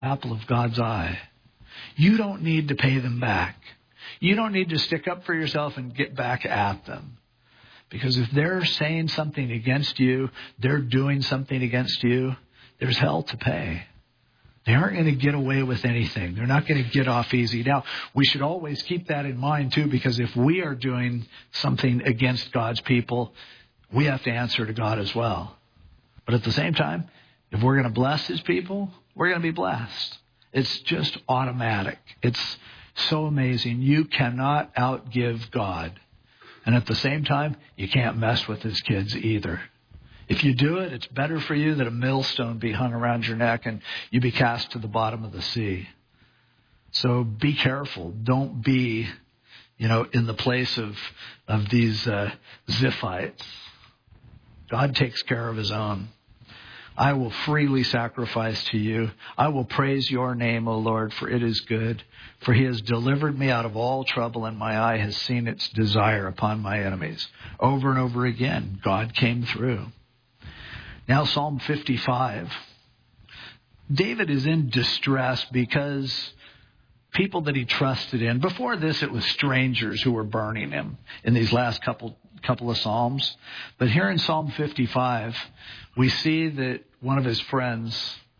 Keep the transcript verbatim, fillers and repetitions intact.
apple of God's eye. You don't need to pay them back. You don't need to stick up for yourself and get back at them. Because if they're saying something against you, they're doing something against you, there's hell to pay. They aren't going to get away with anything. They're not going to get off easy. Now, we should always keep that in mind, too, because if we are doing something against God's people, we have to answer to God as well. But at the same time, if we're going to bless His people, we're going to be blessed. It's just automatic. It's so amazing. You cannot outgive God. And at the same time, you can't mess with His kids either. If you do it, it's better for you that a millstone be hung around your neck and you be cast to the bottom of the sea. So be careful. Don't be, you know, in the place of, of these uh, Ziphites. God takes care of His own. I will freely sacrifice to you. I will praise your name, O Lord, for it is good. For He has delivered me out of all trouble, and my eye has seen its desire upon my enemies. Over and over again, God came through. Now Psalm fifty-five. David is in distress because people that he trusted in, before this it was strangers who were burning him in these last couple couple of Psalms. But here in Psalm fifty-five, we see that one of his friends